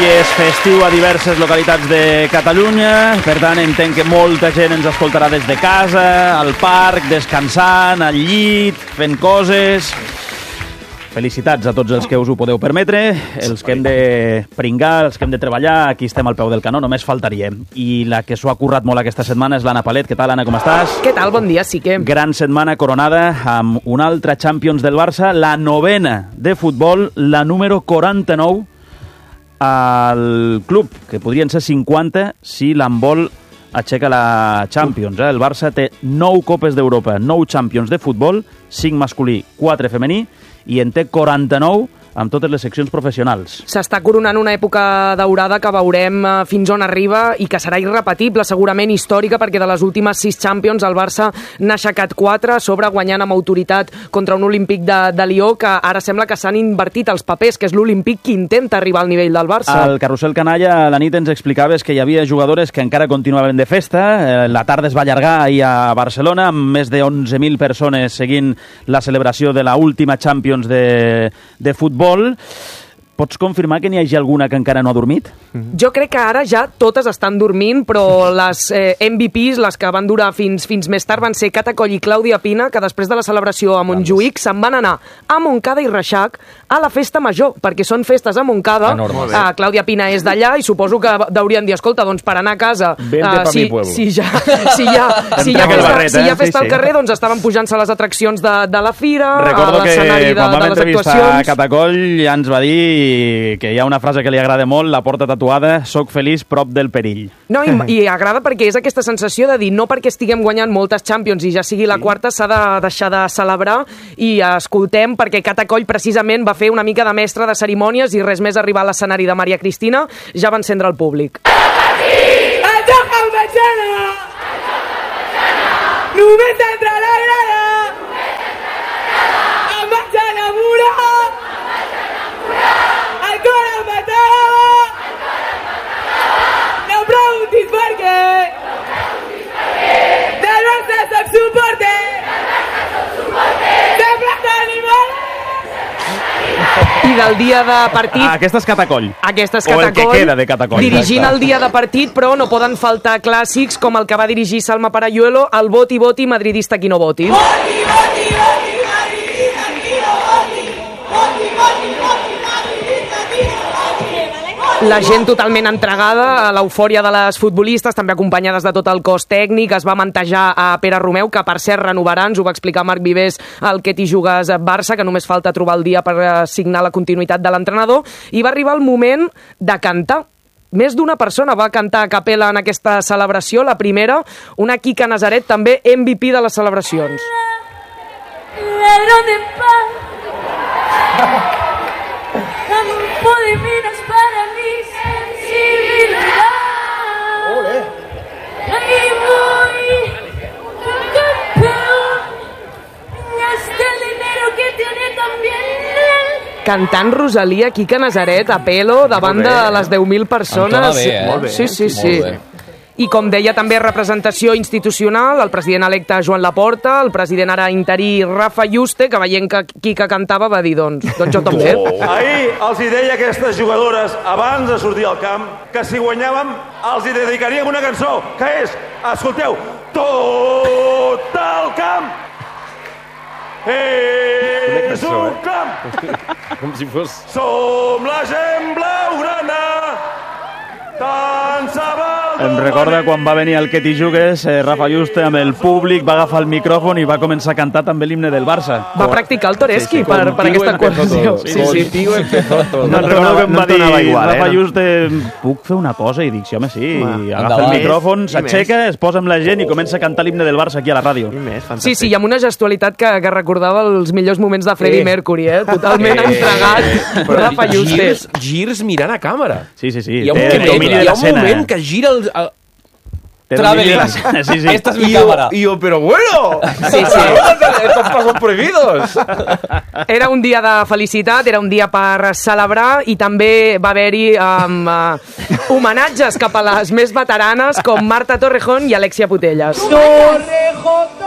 és festiu a diverses localitats de Catalunya, per tant entenc que molta gent ens escoltarà des de casa, al parc, descansant, al llit, fent coses. Felicitats a tots els que us ho podeu permetre, els que hem de pringar, els que hem de treballar, aquí estem al peu del canó, només faltaria. I la que s'ho ha currat molt aquesta setmana és l'Anna Palet. Què tal, Anna, com estàs? Què tal? Bon dia, sí que... Gran setmana coronada amb una altra Champions del Barça, la novena de futbol, la número 49 al club, que podrien ser 50 si l'handbol aixeca la Champions. El Barça té 9 Copes d'Europa, 9 Champions de futbol, 5 masculí, 4 femení, i en té 49 amb totes les seccions professionals. S'està coronant una època daurada que veurem fins on arriba i que serà irrepetible, segurament històrica, perquè de les últimes 6 Champions el Barça n'ha aixecat 4, a sobre guanyant amb autoritat contra un Olímpic de Lió, que ara sembla que s'han invertit els papers, que és l'Olímpic qui intenta arribar al nivell del Barça. Al Carrusel Canalla a la nit ens explicaves que hi havia jugadores que encara continuaven de festa. La tarda es va allargar ahir a Barcelona amb més de 11.000 persones seguint la celebració de la última Champions de futbol. Pots confirmar que n'hi hagi alguna que encara no ha dormit? Jo crec que ara ja totes estan dormint, però les MVPs, les que van durar fins més tard, van ser Cata Coll i Clàudia Pina, que després de la celebració a Montjuïc se'n van anar a Montcada i Reixac a la festa major, perquè són festes a Montcada. Clàudia Pina és d'allà i suposo que deurien dir, escolta, doncs per anar a casa, si hi ha festa al carrer, doncs estaven pujant-se a les atraccions de la fira, a l'escenari de les actuacions. Recordo que quan vam entrevistar a Cata Coll ja ens va dir que hi ha una frase que li agrada molt, la porta tatuada, soc feliç prop del perill. No, i agrada perquè és aquesta sensació de dir, no perquè estiguem guanyant moltes Champions i ja sigui la quarta, s'ha de deixar de celebrar, i escoltem perquè Cata Coll precisament va fer una mica de mestre de cerimònies i res més arribar a l'escenari de Maria Cristina, ja va encendre el públic. Només entra la grada, em vaig enamorar, el cor em matava, no em preguntis per què, del Barça soc suporter, sembla animal. I del dia de partit... Aquesta és Cata Coll. Aquesta és Cata Coll. O el que queda de Cata Coll. Dirigint el dia de partit, però no poden faltar clàssics com el que va dirigir Salma Parayuelo, el voti, voti, madridista qui no voti. Voti, voti, voti, madridista qui no voti. Voti, voti, voti, madridista qui no voti. La gent totalment entregada a l'eufòria de les futbolistes, també acompanyades de tot el cos tècnic. Es va mantejar a Pere Romeu, que per cert renovarà, ens ho va explicar Marc Vivers, el que t'hi jugues a Barça, que només falta trobar el dia per signar la continuïtat de l'entrenador, i va arribar el moment de cantar. Més d'una persona va cantar a capella en aquesta celebració, la primera, una Quica Nazaret, també MVP de les celebracions. Ladrón de paz, campo de minas para mi sensibilidad. Ahí voy, campeón, este dinero que tiene también él. Cantant Rosalia, Quica Nazaret, a pelo, davant de les 10.000 persones. Molt bé, Sí. I com deia, també representació institucional, el president electe Joan Laporta, el president ara interí Rafa Yuste, que veient que Quica cantava va dir, doncs jo també. Ahir els hi deia a aquestes jugadores, abans de sortir al camp, que si guanyàvem els hi dedicaríem una cançó, que és, escolteu, tot el camp és un camp. Com si fos... Som la gent blaugrana, tant se val. Em recorda quan va venir el Que t'hi jugues, Rafa Yuste amb el públic, va agafar el micròfon i va començar a cantar també l'himne del Barça. Va practicar el Toreski per aquesta actuació. Contigo empezó todo. No recordo que em va dir Rafa Yuste, puc fer una cosa? I dic, sí, home, sí. Agafa el micròfon, s'aixeca, es posa amb la gent i comença a cantar l'himne del Barça aquí a la ràdio. Sí, i amb una gestualitat que recordava els millors moments de Freddie Mercury, totalment entregat. Rafa Yuste. Girs mirant a càmera. Sí. Hi ha un moment que gira el... Traveling. Sí. Esta es mi cámara. Y yo, pero bueno. Sí. Estos pasos prohibidos. Era un dia de felicitat, era un dia per celebrar i també va haver-hi homenatges cap a les més veteranes com Marta Torrejón i Alexia Putellas. Torrejón.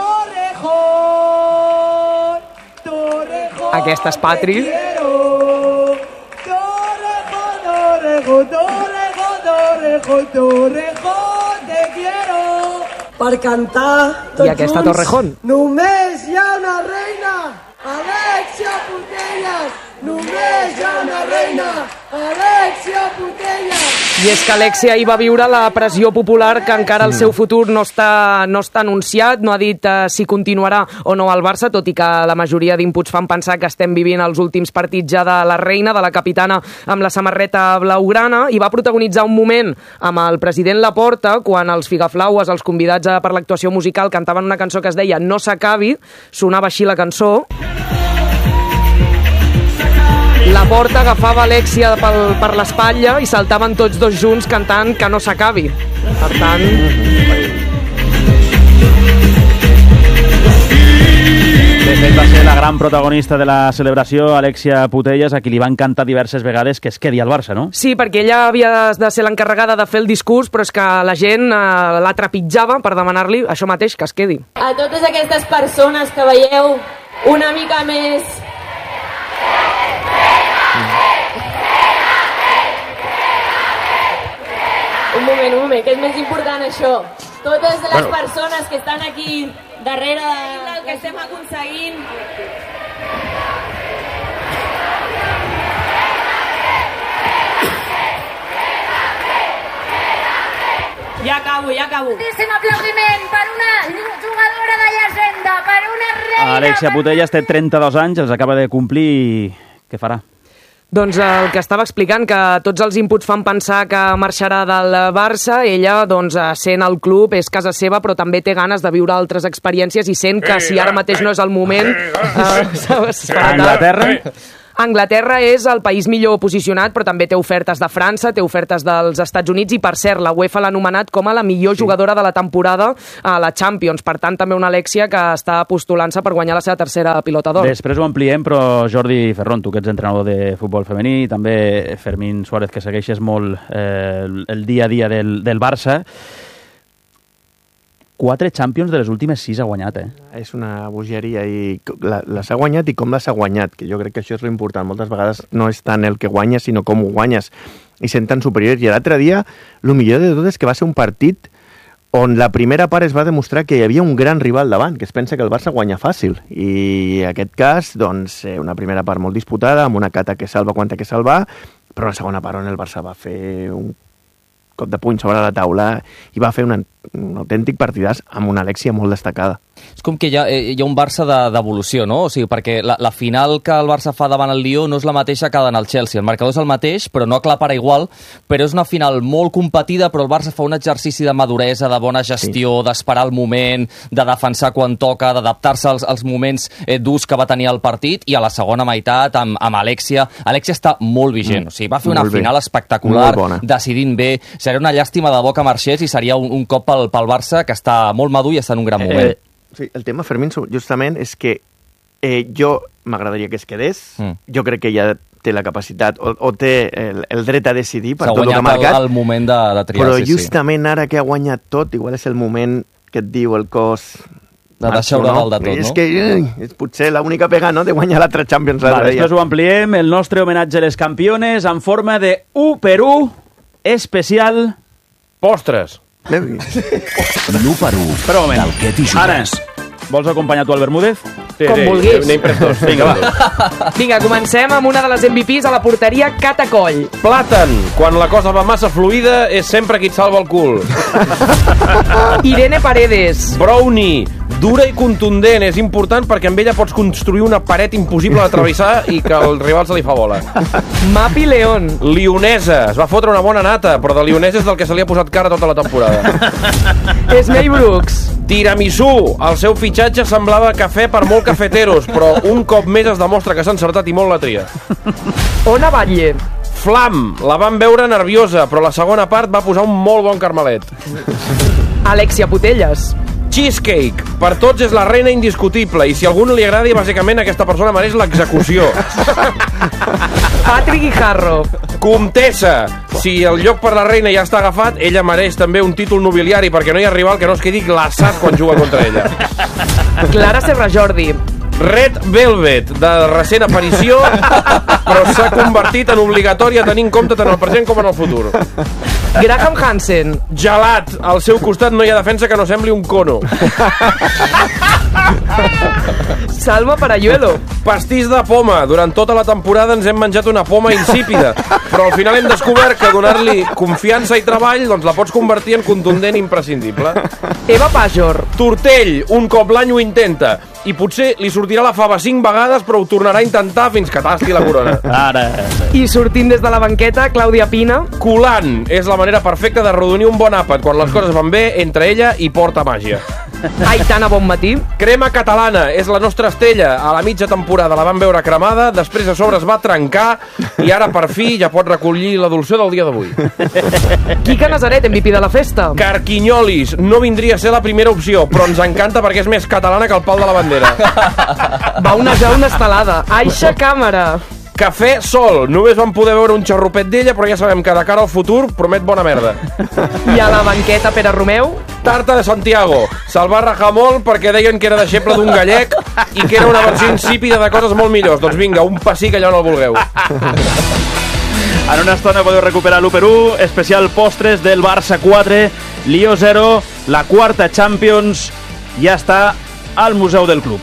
Aquesta és Patri. te quiero. Per cantar tots I aquesta junts, Torrejón. Només hi ha una reina, Alexia Putellas. Només hi ha una reina, Alexia Putellas. I és que Alexia hi va viure la pressió popular, que encara el seu futur no està anunciat, no ha dit si continuarà o no al Barça, tot i que la majoria d'inputs fan pensar que estem vivint els últims partits ja de la reina, de la capitana amb la samarreta blaugrana, i va protagonitzar un moment amb el president Laporta, quan els Figaflaues, els convidats per l'actuació musical, cantaven una cançó que es deia No s'acabi, sonava així la cançó. Laporta agafava Alexia per l'espatlla i saltaven tots dos junts cantant Que no s'acabi. Per tant... De fet, va ser la gran protagonista de la celebració, Alexia Putellas, a qui li van cantar diverses vegades que es quedi al Barça, no? Sí, perquè ella havia de ser l'encarregada de fer el discurs, però és que la gent la trepitjava per demanar-li això mateix, que es quedi. A totes aquestes persones que veieu una mica més... Un moment, que és més important això. Totes les persones que estan aquí darrere del que estem aconseguint. Ja acabo. Moltíssim aplaudiment per una jugadora de llegenda, per una reina... Alexia Putellas té 32 anys, els acaba de complir i què farà? Doncs el que estava explicant, que tots els inputs fan pensar que marxarà del Barça. Ella, doncs, sent el club, és casa seva, però també té ganes de viure altres experiències i sent que si ara mateix no és el moment... Anglaterra? Anglaterra és el país millor posicionat, però també té ofertes de França, té ofertes dels Estats Units i, per cert, la UEFA l'ha anomenat com a la millor jugadora de la temporada a la Champions. Per tant, també una Alexia que està postulant-se per guanyar la seva tercera pilota d'or. Després ho ampliem, però Jordi Ferrón, tu que ets entrenador de futbol femení, i també Fermín Suárez, que segueixes molt el dia a dia del Barça. 4 Champions de les últimes 6 ha guanyat, És una bogeria i les ha guanyat i com les ha guanyat, que jo crec que això és l'important. Moltes vegades no és tant el que guanyes, sinó com ho guanyes. I sent tan superiors. I l'altre dia, el millor de tot és que va ser un partit on la primera part es va demostrar que hi havia un gran rival davant, que es pensa que el Barça guanya fàcil. I en aquest cas, doncs, una primera part molt disputada, amb una Cata que salva quan té que salvar, però la segona part on el Barça va fer un cop de puny sobre la taula i va fer un autèntic partidàs amb una Alexia molt destacada. És com que hi ha un Barça d'evolució, no? O sigui, perquè la final que el Barça fa davant el Lió no és la mateixa que davant el Chelsea. El marcador és el mateix, però no aclapara igual, però és una final molt competida, però el Barça fa un exercici de maduresa, de bona gestió, d'esperar el moment, de defensar quan toca, d'adaptar-se als moments durs que va tenir el partit, i a la segona meitat amb Alexia. Alexia està molt vigent, o sigui, va fer una final espectacular, decidint bé. Seria una llàstima de bo que marxés i seria un cop pel Barça, que està molt madur i està en un gran moment. Sí, el tema, Fermín, justament és que jo m'agradaria que es quedés. Jo crec que ella té la capacitat o té el dret a decidir per tot el que ha marcat. S'ha guanyat el moment de triar, però justament ara que ha guanyat tot, igual és el moment que et diu el cos... De deixar-ho dalt de tot, no? És que és potser l'única pega, no?, de guanyar l'altre Champions. Després ho ampliem, el nostre homenatge a les campiones en forma de 1 per 1 especial... Postres. L'1 per 1 però un moment, ara, vols acompanyar tu al Bermúdez? Sí, com vulguis. Anem pres dos. Vinga, va. Vinga, comencem amb una de les MVPs a la porteria, Cata Coll. Plàtan. Quan la cosa va massa fluida és sempre qui et salva el cul. Irene Paredes. Brownie. Dura i contundent. És important perquè amb ella pots construir una paret impossible de travessar i que el rival se li fa bola. Mapi León. Lionesa. Es va fotre una bona nata, però de lionesa és del que se li ha posat cara tota la temporada. Esmei Brooks. Tiramisú. El seu fitxatge semblava cafè per molt cafeteros, però un cop més es demostra que s'ha encertat i molt la tria. Ona Batlle. Flam. La van veure nerviosa, però la segona part va posar un molt bon carmelet. Alexia Putellas. Cheesecake. Per tots és la reina indiscutible, i si a algú no li agradi, bàsicament aquesta persona mereix l'execució. Patrick Guijarro. Comtessa. Si el lloc per la reina ja està agafat, ella mereix també un títol nobiliari, perquè no hi ha rival que no es quedi glaçat quan juga contra ella. Clara Serrajordi. Red Velvet, de recent aparició, però s'ha convertit en obligatori a tenir en compte tant el present com en el futur. Graham Hansen. Gelat, al seu costat no hi ha defensa que no sembli un cono. Salma Parayuelo. Pastís de poma. Durant tota la temporada ens hem menjat una poma insípida, però al final hem descobert que donar-li confiança i treball doncs la pots convertir en contundent imprescindible. Eva Pajor. Tortell, un cop l'any ho intenta, i potser li sortirà la fava 5 vegades, però ho tornarà a intentar fins que tasti la corona. Ara. I sortint des de la banqueta, Clàudia Pina. Colant és la manera perfecta de rodonir un bon àpat quan les coses van bé entre ella i Porta Màgia. Aitana Bonmatí. Crema catalana és la nostra estrella. A la mitja temporada la van veure cremada, després a sobre es va trencar i ara per fi ja pot recollir la dolçor del dia d'avui. Quica Nazaret, MVP de la festa. Carquinyolis no vindria a ser la primera opció, però ens encanta perquè és més catalana que el pal de la bandera. Va onejar una estelada. Aixa Càmera. Cafè Sol. Només vam poder veure un xarrupet d'ella, però ja sabem que de cara al futur promet bona merda. I a la banqueta, Pere Romeu. Tarta de Santiago. Se'l va rajar molt perquè deien que era deixeble d'un gallec i que era una versió insípida de coses molt millors. Doncs vinga, un pessic allà on el vulgueu. En una estona podeu recuperar l'1x1, especial postres del Barça 4, Lió 0, la quarta Champions, ja està al Museu del Club.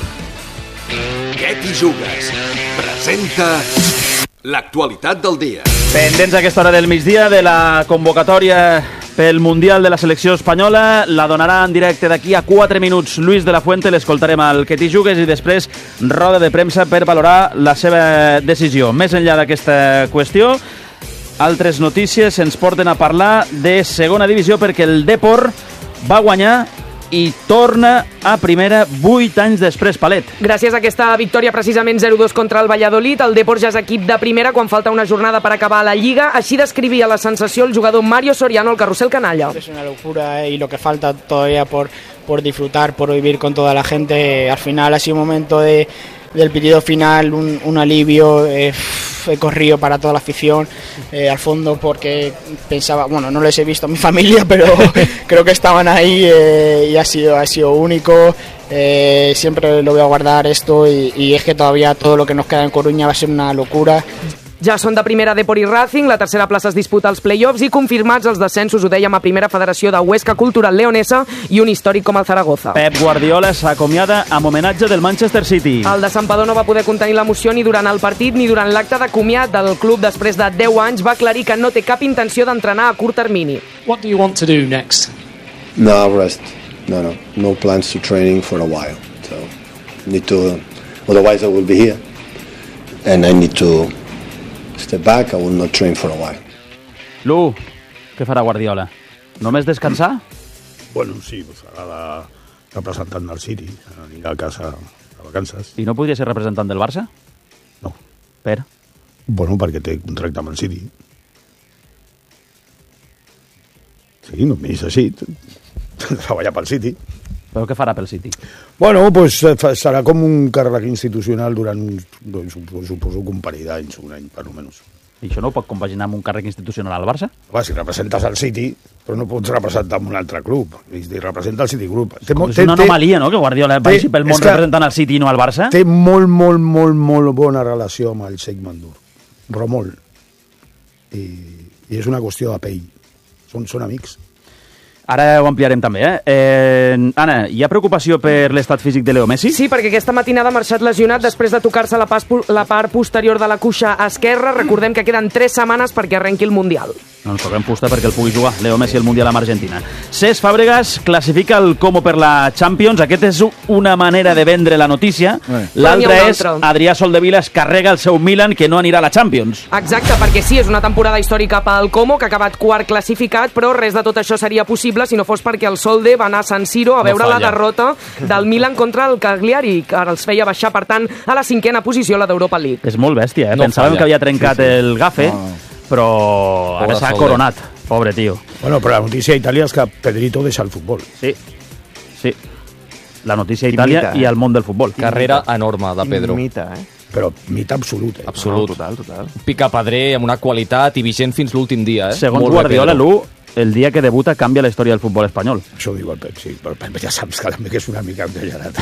Què t'hi jugues? Presenta l'actualitat del dia. Pendents a aquesta hora del migdia de la convocatòria pel Mundial de la selecció espanyola. La donarà en directe d'aquí a 4 minuts Luis de la Fuente. L'escoltarem al Que t'hi jugues i després roda de premsa per valorar la seva decisió. Més enllà d'aquesta qüestió, altres notícies ens porten a parlar de segona divisió perquè el Depor va guanyar i torna a primera 8 anys després, Palet. Gràcies a aquesta victòria precisament 0-2 contra el Valladolid, el Depor ja és equip de primera quan falta una jornada per acabar la Lliga. Així descrivia la sensació el jugador Mario Soriano al Carrusel Canalla. Es una locura y lo que falta todavía por disfrutar, por vivir con toda la gente. Al final ha sido un momento del pitido final, un alivio. He corrido para toda la afición al fondo porque pensaba, bueno, no les he visto a mi familia, pero creo que estaban ahí y ha sido único. Siempre lo voy a guardar esto y es que todavía todo lo que nos queda en Coruña va a ser una locura. Ja són de primera Depor i Racing, la tercera plaça es disputa als play-offs i confirmats els descensos, ho dèiem, a primera federació de Huesca Cultural Leonesa i un històric com el Zaragoza. Pep Guardiola s'acomiada amb homenatge del Manchester City. El de Santpedor no va poder contenir l'emoció ni durant el partit ni durant l'acte de comiat del club després de 10 anys. Va aclarir que no té cap intenció d'entrenar a curt termini. What do you want to do next? No, rest. No plans to training for a while. So need to, otherwise I will be here and I need to step back. I will not train for a while. Lu, què farà Guardiola? Només descansar? Bueno, sí, farà la representant del City, anirà a casa de vacances. I no podria ser representant del Barça? No. Per? Bueno, perquè té contracte amb el City. Sí, només així. Treballar pel City. Però què farà pel City? Bueno, pues serà com un càrrec institucional durant, suposo que un parell d'anys, un any, per almenys. I això no ho pot compaginar amb un càrrec institucional al Barça? Va, si representes el City, però no pots representar amb un altre club. És dir, representa el City Group. És una anomalia, no?, que Guardiola vagi pel món representant el City i no al Barça. Té molt bona relació amb el Sheikh Mandur. Però molt. I és una qüestió de pell. Són amics. Ara ho ampliarem també, Anna, hi ha preocupació per l'estat físic de Leo Messi? Sí, perquè aquesta matinada ha marxat lesionat després de tocar-se la part posterior de la cuixa esquerra. Recordem que queden 3 setmanes perquè arrenqui el Mundial. No ens toquem fusta perquè el pugui jugar Leo Messi al Mundial amb Argentina. Cesc Fàbregas classifica el Como per la Champions. Aquesta és una manera de vendre la notícia. L'altra és Adrià Soldevila es carrega el seu Milan, que no anirà a la Champions. Exacte, perquè sí, és una temporada històrica pel Como, que ha acabat quart classificat, però res de tot això seria possible si no fos perquè el Solde va anar a San Siro a veure la derrota del Milan contra el Cagliari, que ara els feia baixar, per tant, a la 5a posició, la d'Europa League. És molt bèstia, Pensàvem que havia trencat el gafe, però ara s'ha coronat. Pobre tio. Bueno, però la notícia a Itàlia és que Pedrito deixa el futbol. Sí. La notícia a Itàlia i al món del futbol. Carrera enorme de Pedro. Mita, Però mita absolut, Absolut. Total. Un picapedrer amb una qualitat i vigent fins l'últim dia, Segons Guardiola, el dia que debuta canvia la història del futbol espanyol. Això ho diu el Pep, sí, però el Pep ja saps que és una mica engajarat.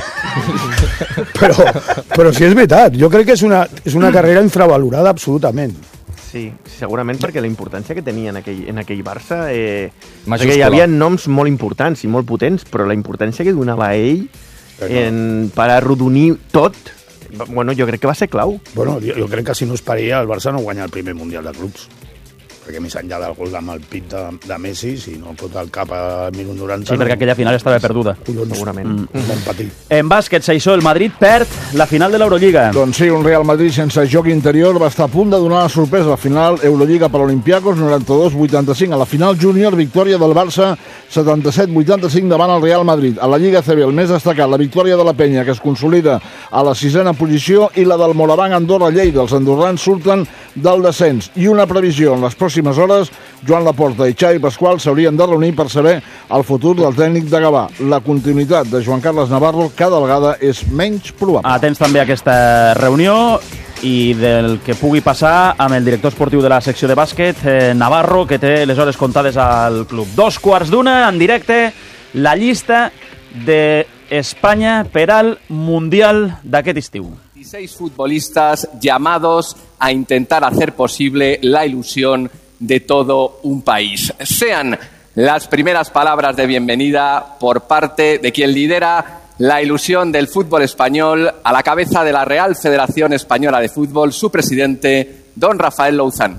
però sí és veritat, jo crec que és una carrera infravalorada absolutament. Sí, segurament perquè la importància que tenia en aquell Barça... perquè hi havia noms molt importants i molt potents, però la importància que donava ell per arrodonir tot, bueno, jo crec que va ser clau. Bueno, jo crec que si no es paria, el Barça no guanya el primer Mundial de Clubs. Perquè més enllà del gol amb el pit de Messi, si no fot el cap al minut 90... Sí, perquè aquella final estava perduda. Collons, segurament. Vam patir. En bàsquet, Seixó, el Madrid perd la final de l'Eurolliga. Doncs sí, un Real Madrid sense joc interior va estar a punt de donar la sorpresa. La final Eurolliga per l'Olympiacos, 92-85. A la final júnior, victòria del Barça, 77-85 davant el Real Madrid. A la Lliga CB, el més destacat, la victòria de la Penya, que es consolida a la 6ª posició, i la del Moraván Andorra-Lleida. Els andorrans surten del descens. I una previsió en les pròximes hores, Joan Laporta i Xavi Pasqual s'haurien de reunir per saber el futur del tècnic de Gavà. La continuïtat de Joan Carles Navarro cada vegada és menys probable. Atents també a aquesta reunió i del que pugui passar amb el director esportiu de la secció de bàsquet, Navarro, que té les hores comptades al club. 2:15 en directe, la llista d'Espanya per al Mundial d'aquest estiu. 16 futbolistas llamados a intentar hacer posible la ilusión de todo un país. Sean las primeras palabras de bienvenida por parte de quien lidera la ilusión del fútbol español a la cabeza de la Real Federación Española de Fútbol, su presidente, don Rafael Louzán.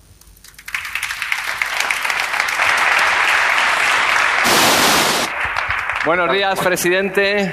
Buenos días, presidente.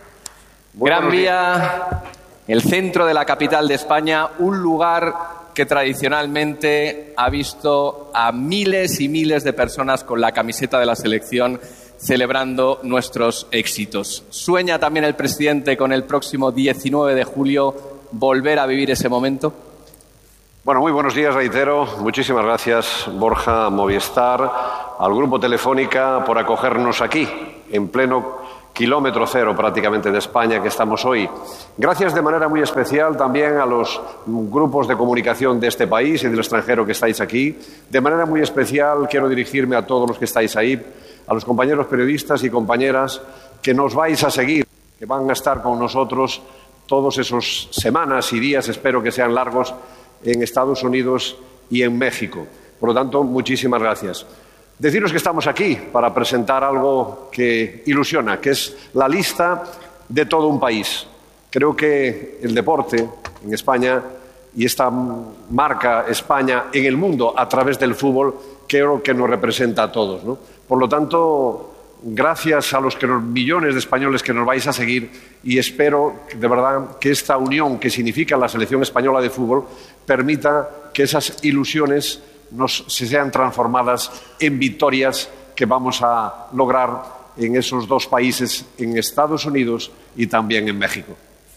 Gran Vía, el centro de la capital de España, un lugar que tradicionalmente ha visto a miles y miles de personas con la camiseta de la selección celebrando nuestros éxitos. ¿Sueña también el presidente con el próximo 19 de julio volver a vivir ese momento? Bueno, muy buenos días, reitero. Muchísimas gracias, Borja, Movistar, al Grupo Telefónica por acogernos aquí, en pleno kilómetro cero prácticamente de España que estamos hoy. Gracias de manera muy especial también a los grupos de comunicación de este país y del extranjero que estáis aquí. De manera muy especial quiero dirigirme a todos los que estáis ahí, a los compañeros periodistas y compañeras que nos vais a seguir, que van a estar con nosotros todos esos semanas y días, espero que sean largos, en Estados Unidos y en México. Por lo tanto, muchísimas gracias. Deciros que estamos aquí para presentar algo que ilusiona, que es la lista de todo un país. Creo que el deporte en España y esta marca España en el mundo a través del fútbol creo que nos representa a todos, ¿no? Por lo tanto, gracias a los millones de españoles que nos vais a seguir y espero de verdad que esta unión que significa la selección española de fútbol permita que esas ilusiones se sean transformadas en victorias que vamos a lograr en esos dos países, en Estados Unidos y también en México.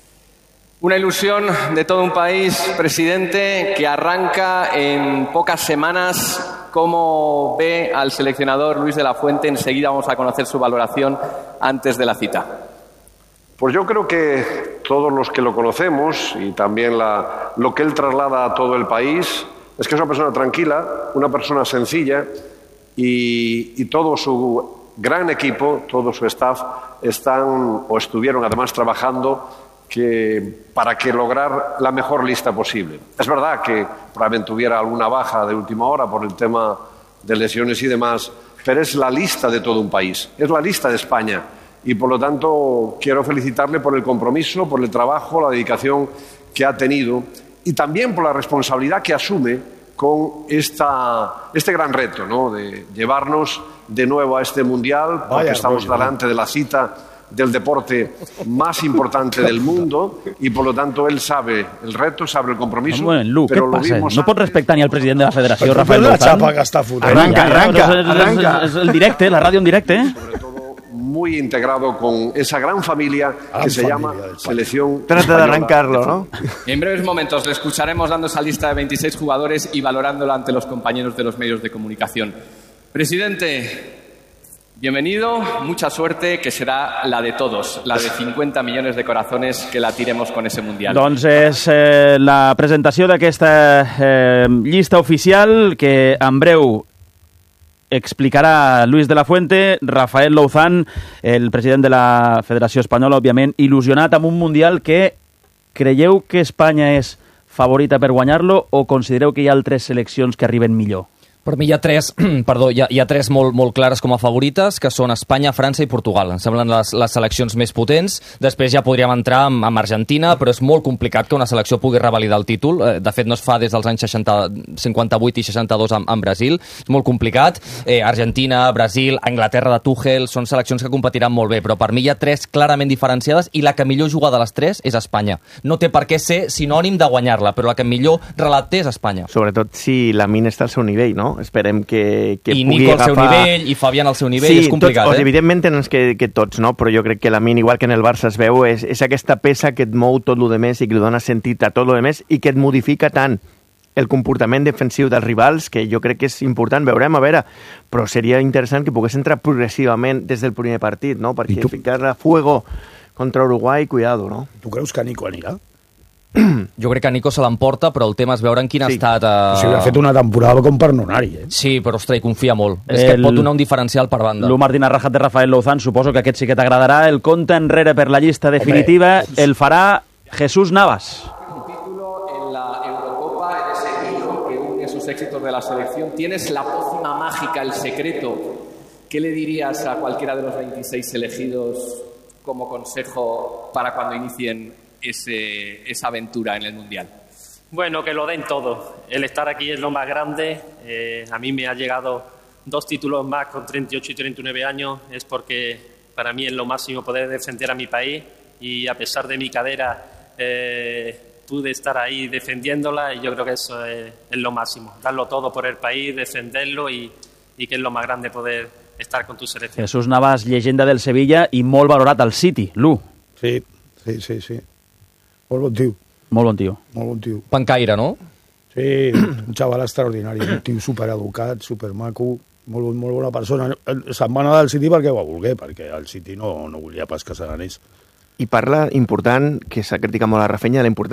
Una ilusión de todo un país, presidente, que arranca en pocas semanas. ¿Cómo ve al seleccionador Luis de la Fuente? Enseguida vamos a conocer su valoración antes de la cita. Pues yo creo que todos los que lo conocemos y también lo que él traslada a todo el país es que es una persona tranquila, una persona sencilla y todo su gran equipo, todo su staff estuvieron además trabajando para lograr la mejor lista posible. Es verdad que probablemente hubiera alguna baja de última hora por el tema de lesiones y demás, pero es la lista de todo un país, es la lista de España y por lo tanto quiero felicitarle por el compromiso, por el trabajo, la dedicación que ha tenido y también por la responsabilidad que asume con este gran reto, ¿no?, de llevarnos de nuevo a este Mundial, porque estamos delante de la cita del deporte más importante del mundo y por lo tanto él sabe el reto, sabe el compromiso. Bueno, Lu, però què passa? No pot respectar ni al president de la federació, Rafael la Louzán. xapa que està fotent. Arranca. És el directe, la ràdio en directe. Sobre todo muy integrado con esa gran familia que se llama Selección Trata de arrancarlo, ¿no? En breves momentos le escucharemos dando esa lista de 26 jugadores y valorándola ante los compañeros de los medios de comunicación. Presidente, bienvenido, mucha suerte, que será la de todos, la de 50 millones de corazones que la tiremos con ese Mundial. Doncs és la presentació d'aquesta llista oficial que en breu explicarà Luis de la Fuente. Rafael Louzán, el president de la Federació Espanyola, òbviament, il·lusionat amb un Mundial que creieu que Espanya és favorita per guanyar-lo o considereu que hi ha altres seleccions que arriben millor? Per mi hi ha tres, hi ha tres molt clares com a favorites, que són Espanya, França i Portugal. Em semblen les seleccions més potents. Després ja podríem entrar amb Argentina, però és molt complicat que una selecció pugui revalidar el títol. De fet, no es fa des dels anys 58 i 62 amb Brasil. És molt complicat. Argentina, Brasil, Anglaterra de Tuchel, són seleccions que competiran molt bé, però per mi hi ha tres clarament diferenciades i la que millor juga de les tres és Espanya. No té per què ser sinònim de guanyar-la, però la que millor relat té és Espanya. Sobretot si la Min està al seu nivell, no? Esperem que pugui Nico agafar... al seu nivell i Fabián al seu nivell, és complicat. Sí, evidentment tens que tots, no? Però jo crec que la Min, igual que en el Barça es veu, és aquesta peça que et mou tot lo de més i que li dona sentit a tot lo de més i que et modifica tant el comportament defensiu dels rivals, que jo crec que és important, veurem, a veure, però seria interessant que pogués entrar progressivament des del primer partit, no? Perquè ficar a fuego contra Uruguai, cuidado, no? Tu creus que Nico anirà? Jo crec que Nico se l'emporta, però el tema és veure en quin estat... O sigui, ha fet una temporada com per no anar-hi, Sí, però, ostres, hi confia molt. És que et pot donar un diferencial per banda. L'U Martín Arrajat de Rafael Louzán, suposo que aquest sí que t'agradarà. El compte enrere per la llista definitiva el farà Jesús Navas. Un título en la Eurocopa, en ese hilo que une sus éxitos de la selección. Tienes la pócima mágica, el secreto. ¿Qué le dirías a cualquiera de los 26 elegidos como consejo para cuando inicien esa aventura en el Mundial? Bueno, que lo den todo. El estar aquí es lo más grande. A mí me ha llegado 2 títulos más con 38 y 39 años. Es porque para mí es lo máximo poder defender a mi país y a pesar de mi cadera pude estar ahí defendiéndola y yo creo que eso es lo máximo. Darlo todo por el país, defenderlo y que es lo más grande poder estar con tu selección. Jesús Navas, llegenda del Sevilla i molt valorat al City. Lu. Sí. Molt bon tio. Molt bon tio. Pencaire, no? Sí, un xaval extraordinari, un tio supereducat, supermaco, molt bona persona. Se'n va anar del City perquè ho va voler, perquè el City no volia pas que se n'anés. I parla, important, que s'ha criticat molt a Rafinha, la importància